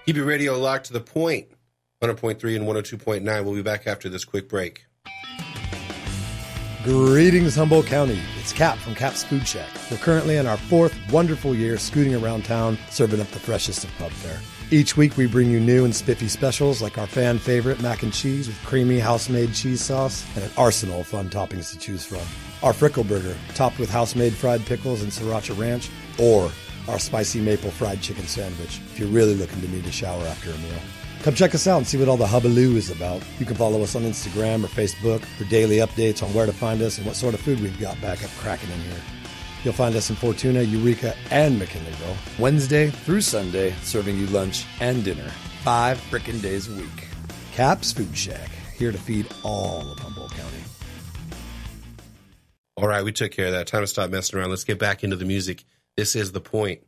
Keep your radio locked to the point. 100.3 and 102.9. We'll be back after this quick break. Greetings, Humboldt County. It's Cap from Cap's Food Shack. We're currently in our fourth wonderful year scooting around town, serving up the freshest of pub fare. Each week we bring you new and spiffy specials like our fan favorite mac and cheese with creamy house-made cheese sauce and an arsenal of fun toppings to choose from. Our Frickle Burger, topped with house-made fried pickles and sriracha ranch, or our spicy maple fried chicken sandwich if you're really looking to need a shower after a meal. Come check us out and see what all the hubbaloo is about. You can follow us on Instagram or Facebook for daily updates on where to find us and what sort of food we've got back up cracking in here. You'll find us in Fortuna, Eureka, and McKinleyville, Wednesday through Sunday, serving you lunch and dinner 5 frickin' days a week. Cap's Food Shack, here to feed all of Humboldt County. All right, we took care of that. Time to stop messing around. Let's get back into the music. This is The Point.